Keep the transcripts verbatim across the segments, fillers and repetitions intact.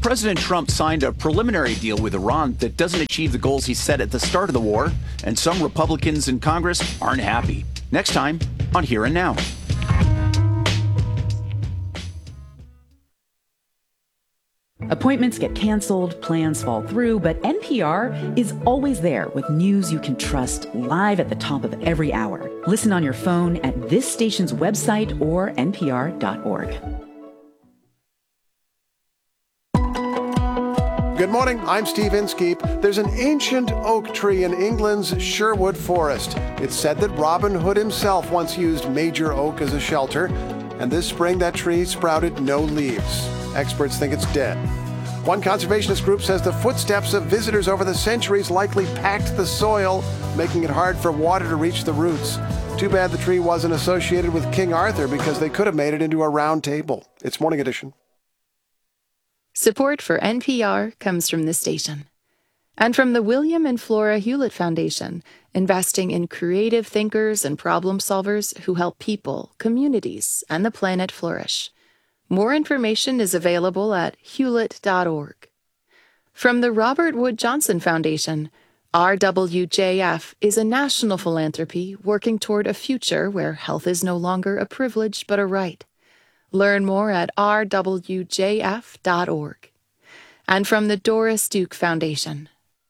President Trump signed a preliminary deal with Iran that doesn't achieve the goals he set at the start of the war, and some Republicans in Congress aren't happy. Next time on Here and Now. Appointments get canceled, plans fall through, but N P R is always there with news you can trust live at the top of every hour. Listen on your phone at this station's website or N P R dot org. Good morning, I'm Steve Inskeep. There's an ancient oak tree in England's Sherwood Forest. It's said that Robin Hood himself once used major oak as a shelter, and this spring that tree sprouted no leaves. Experts think it's dead. One conservationist group says the footsteps of visitors over the centuries likely packed the soil, making it hard for water to reach the roots. Too bad the tree wasn't associated with King Arthur, because they could have made it into a round table. It's Morning Edition. Support for N P R comes from this station. And from the William and Flora Hewlett Foundation, investing in creative thinkers and problem solvers who help people, communities, and the planet flourish. More information is available at hewlett dot org. From the Robert Wood Johnson Foundation, R W J F is a national philanthropy working toward a future where health is no longer a privilege but a right. Learn more at r w j f dot org. And from the Doris Duke Foundation.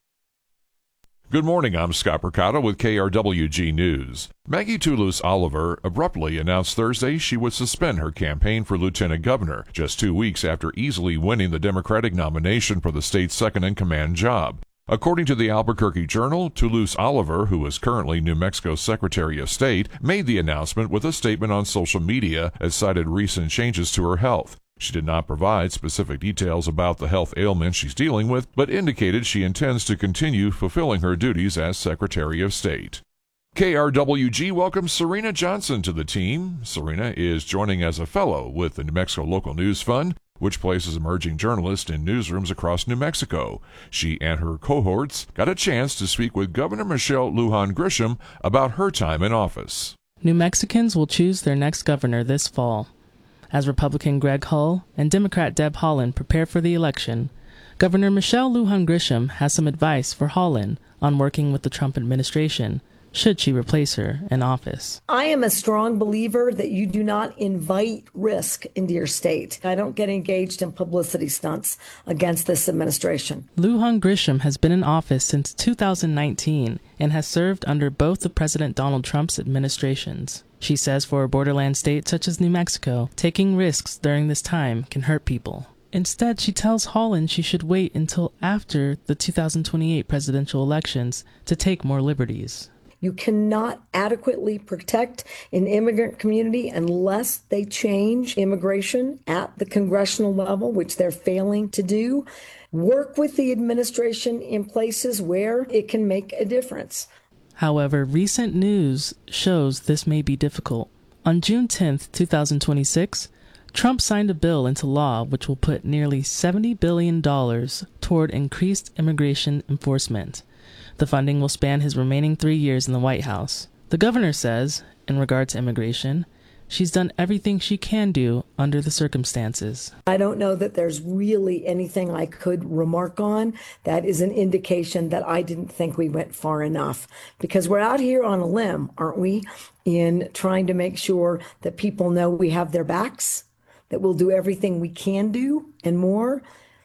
Good morning, I'm Scott Percato with K R W G News. Maggie Toulouse Oliver abruptly announced Thursday she would suspend her campaign for lieutenant governor, just two weeks after easily winning the Democratic nomination for the state's second-in-command job. According to the Albuquerque Journal, Toulouse Oliver, who is currently New Mexico's Secretary of State, made the announcement with a statement on social media that cited recent changes to her health. She did not provide specific details about the health ailment she's dealing with, but indicated she intends to continue fulfilling her duties as Secretary of State. K R W G welcomes Serena Johnson to the team. Serena is joining as a fellow with the New Mexico Local News Fund, which places emerging journalists in newsrooms across New Mexico. She and her cohorts got a chance to speak with Governor Michelle Lujan Grisham about her time in office. New Mexicans will choose their next governor this fall. As Republican Greg Hull and Democrat Deb Haaland prepare for the election, Governor Michelle Lujan Grisham has some advice for Haaland on working with the Trump administration, should she replace her in office. I am a strong believer that you do not invite risk into your state. I don't get engaged in publicity stunts against this administration. Lujan Grisham has been in office since two thousand nineteen and has served under both the President Donald Trump's administrations. She says for a borderland state such as New Mexico, taking risks during this time can hurt people. Instead, she tells Haaland she should wait until after the two thousand twenty-eight presidential elections to take more liberties. You cannot adequately protect an immigrant community unless they change immigration at the congressional level, which they're failing to do. Work with the administration in places where it can make a difference. However, recent news shows this may be difficult. On June tenth, twenty twenty-six, Trump signed a bill into law which will put nearly seventy billion dollars toward increased immigration enforcement. The funding will span his remaining three years in the White House. The governor says, in regard to immigration, she's done everything she can do under the circumstances. I don't know that there's really anything I could remark on. That is an indication that I didn't think we went far enough, because we're out here on a limb, aren't we, in trying to make sure that people know we have their backs, that we'll do everything we can do and more.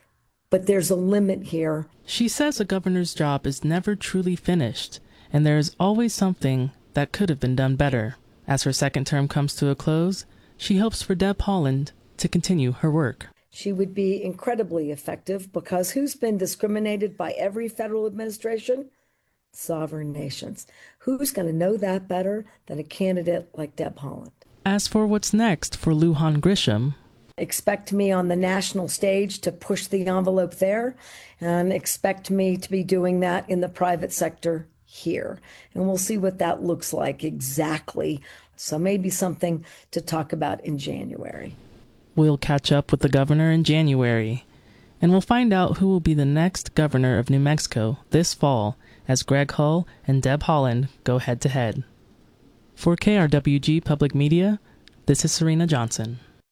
But there's a limit here. She says a governor's job is never truly finished, and there is always something that could have been done better. As her second term comes to a close, she hopes for Deb Haaland to continue her work. She would be incredibly effective, because who's been discriminated by every federal administration? Sovereign nations. Who's going to know that better than a candidate like Deb Haaland? As for what's next for Lujan Grisham, expect me on the national stage to push the envelope there, and expect me to be doing that in the private sector here. And we'll see what that looks like exactly. So maybe something to talk about in January. We'll catch up with the governor in January, and we'll find out who will be the next governor of New Mexico this fall as Greg Hull and Deb Haaland go head-to-head. For K R W G Public Media, this is Serena Johnson.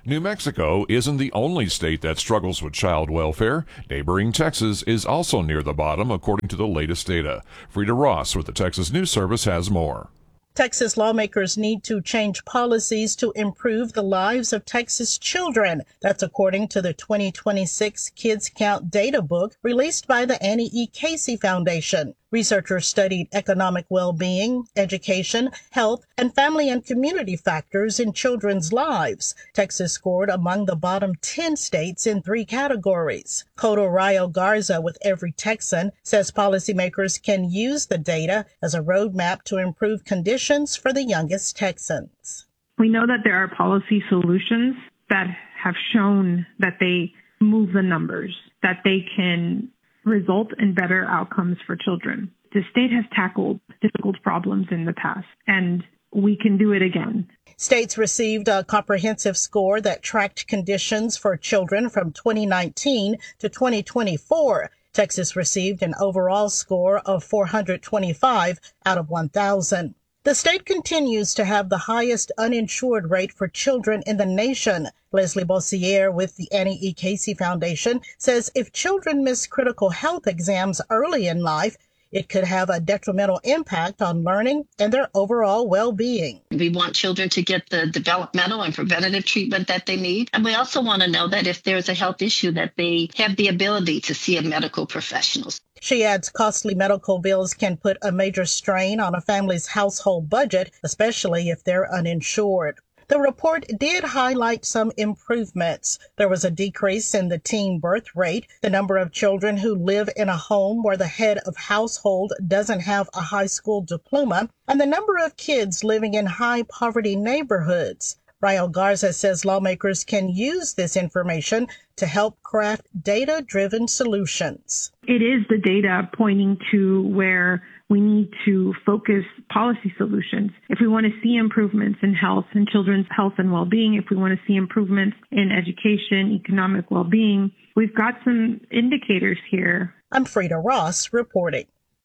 New Mexico isn't the only state that struggles with child welfare. Neighboring Texas is also near the bottom, according to the latest data. Frida Ross with the Texas News Service has more. Texas lawmakers need to change policies to improve the lives of Texas children. That's according to the twenty twenty-six Kids Count data book released by the Annie E. Casey Foundation. Researchers studied economic well-being, education, health, and family and community factors in children's lives. Texas scored among the bottom ten states in three categories. Coto Rayo Garza with Every Texan says policymakers can use the data as a roadmap to improve conditions for the youngest Texans. We know that there are policy solutions that have shown that they move the numbers, that they can result in better outcomes for children. The state has tackled difficult problems in the past, and we can do it again. States received a comprehensive score that tracked conditions for children from twenty nineteen to twenty twenty-four. Texas received an overall score of four hundred twenty-five out of one thousand. The state continues to have the highest uninsured rate for children in the nation. Leslie Bossier with the Annie E. Casey Foundation says if children miss critical health exams early in life, it could have a detrimental impact on learning and their overall well-being. We want children to get the developmental and preventative treatment that they need. And we also want to know that if there's a health issue, that they have the ability to see a medical professional. She adds costly medical bills can put a major strain on a family's household budget, especially if they're uninsured. The report did highlight some improvements. There was a decrease in the teen birth rate, the number of children who live in a home where the head of household doesn't have a high school diploma, and the number of kids living in high poverty neighborhoods. Rayo Garza says lawmakers can use this information to help craft data-driven solutions. It is the data pointing to where we need to focus policy solutions. If we want to see improvements in health and children's health and well-being, if we want to see improvements in education, economic well-being, we've got some indicators here. I'm Frida Ross reporting.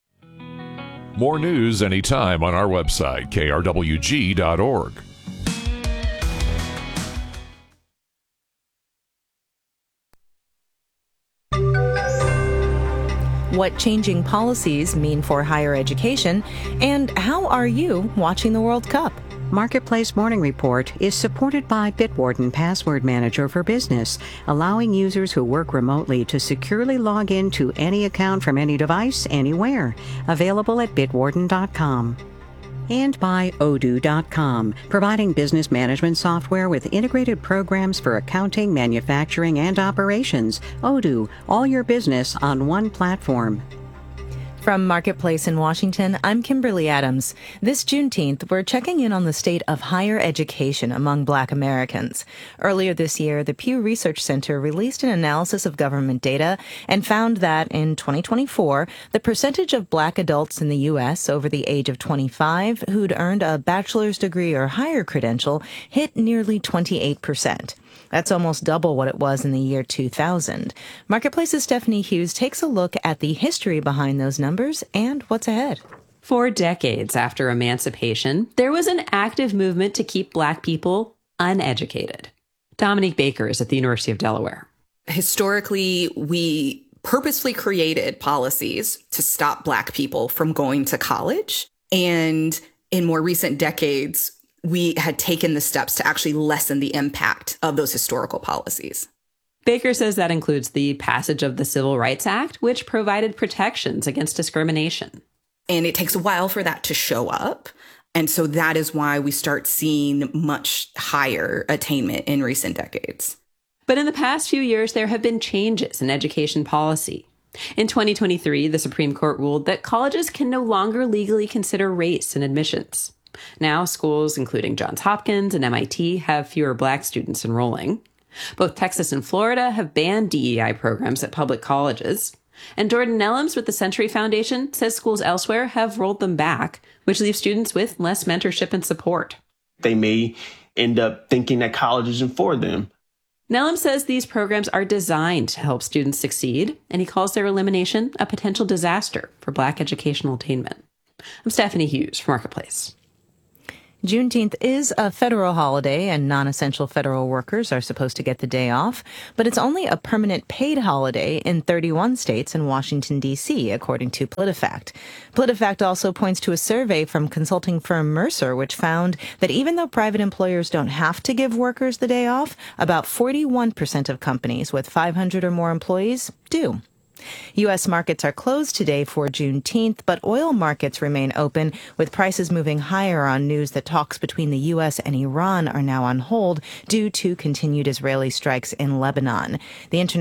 More news anytime on our website, K R W G dot org. What changing policies mean for higher education, and how are you watching the World Cup? Marketplace Morning Report is supported by Bitwarden Password Manager for Business, allowing users who work remotely to securely log in to any account from any device, anywhere. Available at bitwarden dot com. And by Odoo dot com, providing business management software with integrated programs for accounting, manufacturing, and operations. Odoo, all your business on one platform. From Marketplace in Washington, I'm Kimberly Adams. This Juneteenth, we're checking in on the state of higher education among Black Americans. Earlier this year, the Pew Research Center released an analysis of government data and found that in twenty twenty-four, the percentage of Black adults in the U S over the age of twenty-five who'd earned a bachelor's degree or higher credential hit nearly twenty-eight percent. That's almost double what it was in the year two thousand. Marketplace's Stephanie Hughes takes a look at the history behind those numbers and what's ahead. For decades after emancipation, there was an active movement to keep Black people uneducated. Dominique Baker is at the University of Delaware. Historically, we purposefully created policies to stop Black people from going to college. And in more recent decades, we had taken the steps to actually lessen the impact of those historical policies. Baker says that includes the passage of the Civil Rights Act, which provided protections against discrimination. And it takes a while for that to show up. And so that is why we start seeing much higher attainment in recent decades. But in the past few years, there have been changes in education policy. In twenty twenty-three, the Supreme Court ruled that colleges can no longer legally consider race in admissions. Now, schools, including Johns Hopkins and M I T, have fewer Black students enrolling. Both Texas and Florida have banned D E I programs at public colleges. And Jordan Nellums with the Century Foundation says schools elsewhere have rolled them back, which leaves students with less mentorship and support. They may end up thinking that college isn't for them. Nellum says these programs are designed to help students succeed, and he calls their elimination a potential disaster for Black educational attainment. I'm Stephanie Hughes for Marketplace. Juneteenth is a federal holiday, and non-essential federal workers are supposed to get the day off, but it's only a permanent paid holiday in thirty-one states and Washington, D C, according to PolitiFact. PolitiFact also points to a survey from consulting firm Mercer, which found that even though private employers don't have to give workers the day off, about forty-one percent of companies with five hundred or more employees do. U S markets are closed today for Juneteenth, but oil markets remain open, with prices moving higher on news that talks between the U S and Iran are now on hold due to continued Israeli strikes in Lebanon. The International